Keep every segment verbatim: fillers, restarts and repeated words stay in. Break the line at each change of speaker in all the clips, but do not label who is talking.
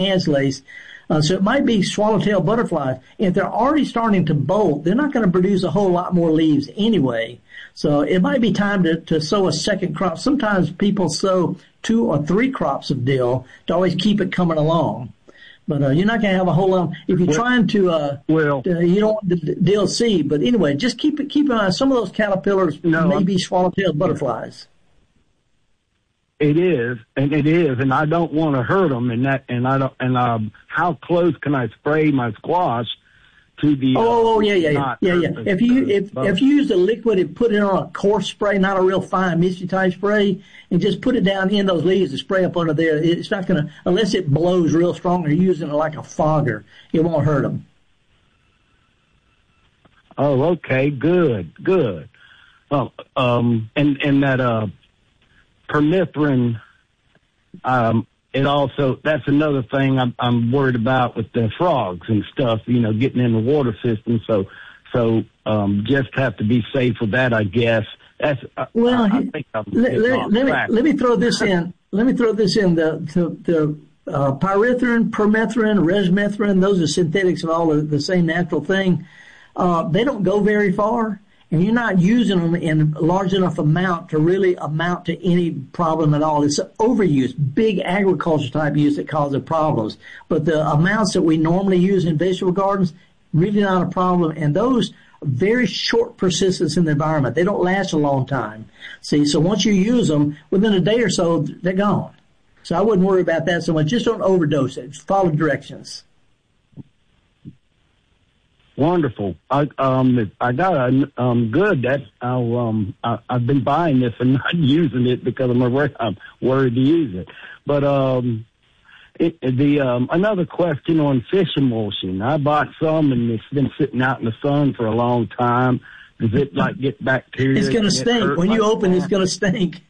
hands laced. Uh, so it might be swallowtail butterflies. If they're already starting to bolt, they're not going to produce a whole lot more leaves anyway. So it might be time to, to sow a second crop. Sometimes people sow two or three crops of dill to always keep it coming along. But uh, you're not going to have a whole lot. If you're well, trying to, uh, well, to, you don't want the dill seed. But anyway, just keep it, keep an eye. Some of those caterpillars no, may be swallowtail butterflies.
It is, and it is, and I don't want to hurt them. And that, and I don't. And um, how close can I spray my squash to the?
Oh, uh, oh yeah, yeah, yeah, yeah. The, if you if both. if you use a liquid and put it on a coarse spray, not a real fine misty type spray, and just put it down in those leaves and spray up under there, it's not going to, unless it blows real strong. Or you're using it like a fogger, it won't hurt them.
Oh, okay, good, good. Well, um, and and that uh. permethrin, um, it also, that's another thing I'm, I'm worried about with the frogs and stuff, you know, getting in the water system. So, so, um, just have to be safe with that, I guess. That's,
well,
I, I think I'm
let, let, let me, let me throw this in. Let me throw this in. The, the, the, uh, pyrethrin, permethrin, resmethrin, those are synthetics of all the, the same natural thing. Uh, they don't go very far. And you're not using them in a large enough amount to really amount to any problem at all. It's overuse, big agriculture type use that causes problems. But the amounts that we normally use in vegetable gardens, really not a problem. And those are very short persistence in the environment. They don't last a long time. See, so once you use them, within a day or so, they're gone. So I wouldn't worry about that so much. Just don't overdose it. Follow directions.
Wonderful. I um I got a um good that I'll um I, I've been buying this and not using it because I'm afraid, I'm worried to use it. But um it, the um another question on fish emulsion. I bought some and it's been sitting out in the sun for a long time. Does it like get bacteria?
It's going to stink when like you open. That? It's going to stink.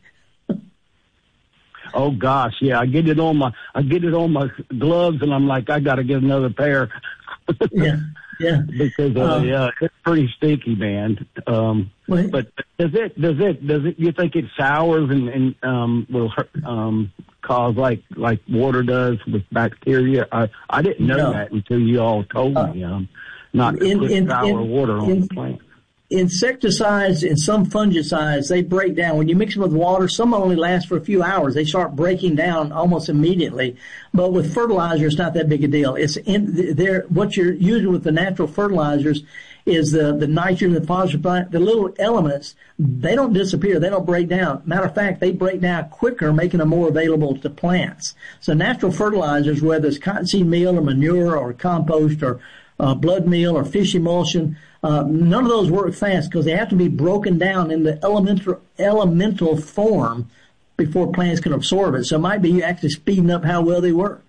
Oh gosh, yeah. I get it on my I get it on my gloves and I'm like I got to get another pair.
Yeah. Yeah,
because uh, um, yeah, it's pretty stinky, man. Um,
wait.
But does it does it does it? You think it sours and, and um, will hurt, um, cause like like water does with bacteria? I I didn't know no. that until you all told uh, me. Um, not to in, put in, sour in, water on
in,
the plant.
Insecticides and some fungicides, they break down. When you mix them with water, some only last for a few hours. They start breaking down almost immediately. But with fertilizer, it's not that big a deal. It's in there. What you're using with the natural fertilizers is the, the nitrogen, the phosphorus, the little elements. They don't disappear. They don't break down. Matter of fact, they break down quicker, making them more available to plants. So natural fertilizers, whether it's cottonseed meal or manure or compost or uh, blood meal or fish emulsion, Uh, none of those work fast because they have to be broken down in the elemental elemental form before plants can absorb it. So it might be you actually speeding up how well they work.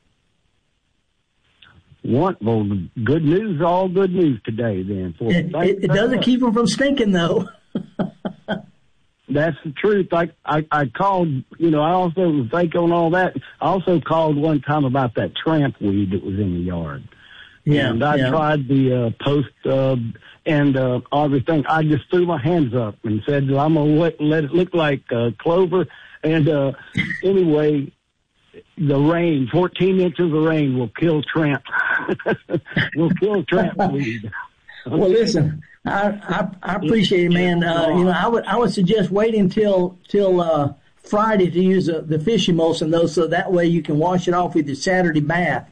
What? Well, good news, all good news today then. For
it, it, it doesn't keep them from stinking though.
That's the truth. I, I, I called, you know, I also think on all that. I also called one time about that tramp weed that was in the yard.
Yeah,
and I
yeah.
tried the uh, post uh, and uh, everything. I just threw my hands up and said, I'm going to let, let it look like uh, clover. And uh, anyway, the rain, fourteen inches of rain will kill tramp. will kill tramp weed.
Well, listen, I, I, I appreciate it, man. Uh, you know, I would I would suggest waiting until till uh, Friday to use uh, the fish emulsion, though, so that way you can wash it off with your Saturday bath.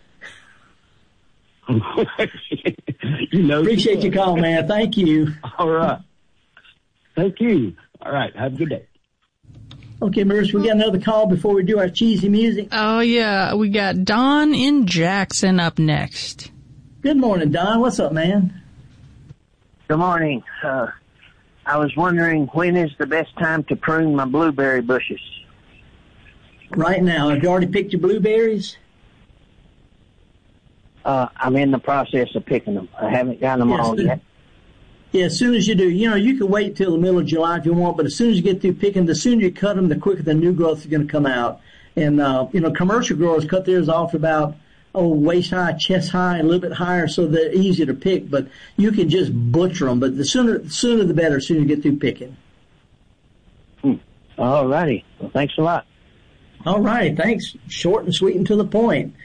you know,
appreciate your call, man. Thank you.
All right. Thank you. All right. Have a good day.
Okay, Marissa, we got another call before we do our cheesy music.
Oh, yeah. We got Don in Jackson up next.
Good morning, Don. What's up, man?
Good morning. Uh, I was wondering, when is the best time to prune my blueberry bushes?
Right now. Have you already picked your blueberries?
Uh, I'm in the process of picking them. I haven't got them yes, all yet.
Yeah, as soon as you do, you know, you can wait till the middle of July if you want, but as soon as you get through picking, the sooner you cut them, the quicker the new growth is going to come out. And, uh, you know, commercial growers cut theirs off about, oh, waist high, chest high, a little bit higher, so they're easier to pick, but you can just butcher them. But the sooner, the sooner the better, the sooner you get through picking.
Hmm. All righty. Well, thanks a lot.
All right. Thanks. Short and sweet and to the point.